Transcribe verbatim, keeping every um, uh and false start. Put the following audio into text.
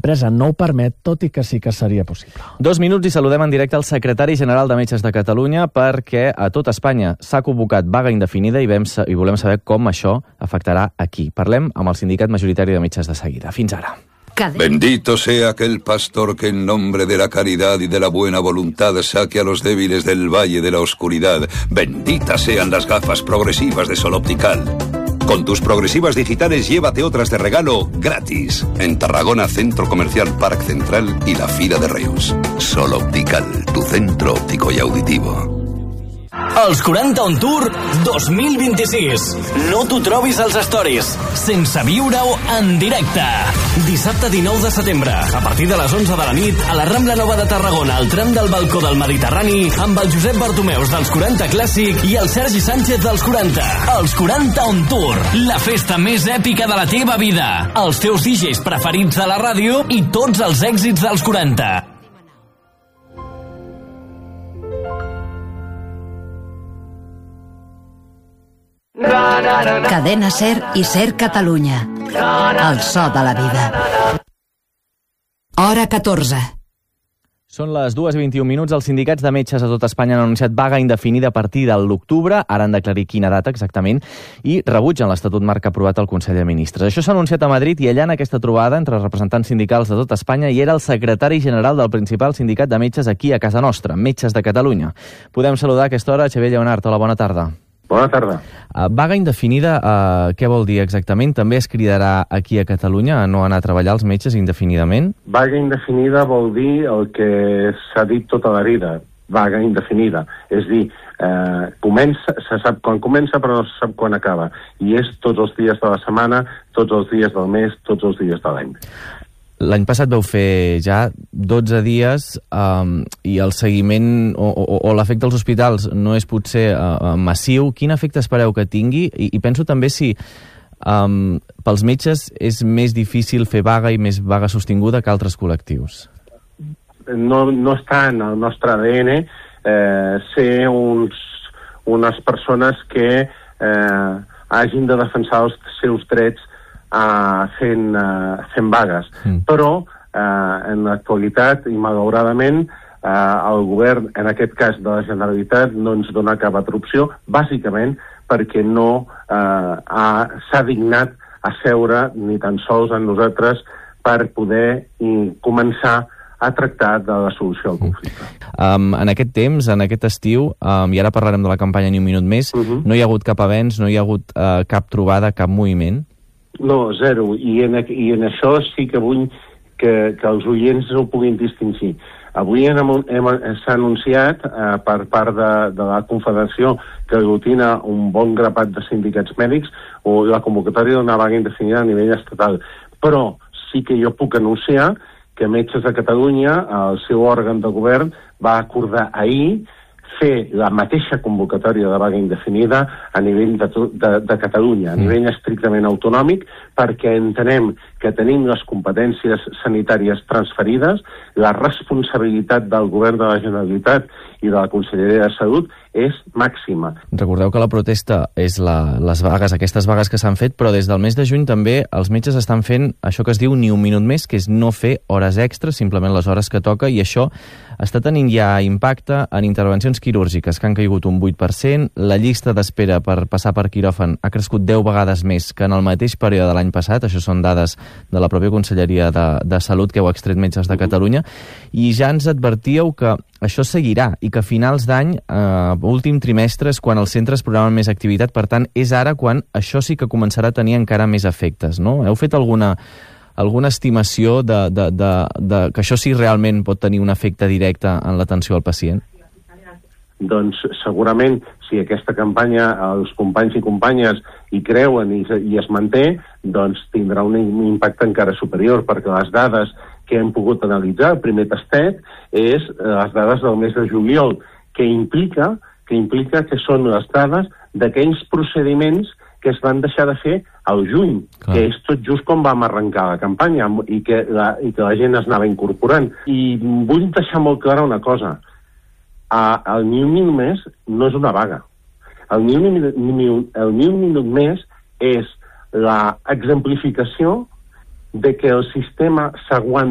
l'empresa no ho permet, tot i que sí que seria possible. Dos minuts i saludem en directe el secretari general de Metges de Catalunya, perquè a tot Espanya s'ha convocat vaga indefinida i, vam, i volem saber com això afectarà aquí. Parlem amb el sindicat majoritari de metges de seguida. Fins ara. Bendito sea aquel pastor que en nombre de la caridad y de la buena voluntad saque a los débiles del valle de la oscuridad. Benditas sean las gafas progresivas de Sol Optical. Con tus progresivas digitales llévate otras de regalo gratis. En Tarragona, Centro Comercial Parc Central y la Fira de Reus. Sol Optical, tu centro óptico y auditivo. Els quaranta on Tour dos mil vint-i-sis. No t'ho trobis als stories, sense viure-ho en directe. Dissabte dinou de setembre, a partir de les onze de la nit, a la Rambla Nova de Tarragona, al tram del Balcó del Mediterrani, amb el Josep Bartomeus dels quaranta Clàssic i el Sergi Sánchez dels quaranta. Els quaranta on Tour, la festa més èpica de la teva vida. Els teus D Js preferits de la ràdio i tots els èxits dels quaranta. Cadena Ser i Ser Catalunya. El so de la vida. Hora catorze. Són les dues i vint-i-un minuts. Els sindicats de metges a tot Espanya han anunciat vaga indefinida a partir de l'octubre. Ara han d'aclarir quina data exactament i rebutgen l'Estatut Marc aprovat al Consell de Ministres. Això s'ha anunciat a Madrid i allà en aquesta trobada entre representants sindicals de tot Espanya hi era el secretari general del principal sindicat de metges aquí a casa nostra, Metges de Catalunya. Podem saludar a aquesta hora Xavier Lleonart. Hola, bona tarda. Bona tarda. Uh, vaga indefinida, uh, què vol dir exactament? També es cridarà aquí a Catalunya a no anar a treballar els metges indefinidament? Vaga indefinida vol dir el que s'ha dit tota la vida, vaga indefinida. És dir, eh, comença, se sap quan comença però no se sap quan acaba. I és tots els dies de la setmana, tots els dies del mes, tots els dies de l'any. L'any passat vau fer ja dotze dies um, i el seguiment o, o, o l'efecte als hospitals no és potser uh, massiu. Quin efecte espereu que tingui? I, i penso també si um, pels metges és més difícil fer vaga i més vaga sostinguda que altres col·lectius. No, no està en el nostre A D N eh, ser uns, unes persones que eh, hagin de defensar els seus drets Uh, fent, uh, fent vagues. Mm. Però, uh, en l'actualitat, i malauradament, uh, el govern, en aquest cas de la Generalitat, no ens dona cap altra opció, bàsicament perquè no uh, s'ha dignat a seure ni tan sols amb nosaltres per poder i, començar a tractar de la solució al conflicte. Um, en aquest temps, en aquest estiu, um, i ara parlarem de la campanya Ni un minut més, uh -huh. no hi ha hagut cap avenç, no hi ha hagut uh, cap trobada, cap moviment? No, zero. I en, I en això sí que vull que, que els oients ho puguin distingir. Avui s'ha anunciat eh, per part de, de la Confederació que aglutina un bon grapat de sindicats mèdics o la convocatòria d'una vaga indefinida a nivell estatal. Però sí que jo puc anunciar que Metges de Catalunya, el seu òrgan de govern, va acordar ahir fer la mateixa convocatòria de vaga indefinida a nivell de, de, de Catalunya, a nivell estrictament autonòmic, perquè entenem que tenim les competències sanitàries transferides, la responsabilitat del govern de la Generalitat i de la Conselleria de Salut és màxima. Recordeu que la protesta és la, les vagues, aquestes vagues que s'han fet, però des del mes de juny també els metges estan fent això que es diu Ni un minut més, que és no fer hores extres, simplement les hores que toca, i això està tenint ja impacte en intervencions quirúrgiques, que han caigut un vuit per cent, la llista d'espera per passar per quiròfan ha crescut deu vegades més que en el mateix període de l'any passat, això són dades de la pròpia Conselleria de, de Salut que heu extret Metges de Catalunya, i ja ens advertíeu que això seguirà i que a finals d'any, eh, últim trimestre, és quan els centres programen més activitat, per tant, és ara quan això sí que començarà a tenir encara més efectes, no? Heu fet alguna, alguna estimació de, de, de, de que això sí realment pot tenir un efecte directe en l'atenció al pacient? Doncs segurament, si aquesta campanya els companys i companyes hi creuen i, i es manté, doncs tindrà un, un impacte encara superior, perquè les dades que hem pogut analitzar, el primer tastet, és les dades del mes de juliol, que implica que implica que són les dades d'aquells procediments que es van deixar de fer al juny, Clar. que és tot just com vam arrencar la campanya i que la, i que la gent es anava incorporant. I vull deixar molt clara una cosa. A, el Ni un minut més no és una vaga. El Ni un, ni, el Ni un minut més és la exemplificació de que el sistema s'aguanta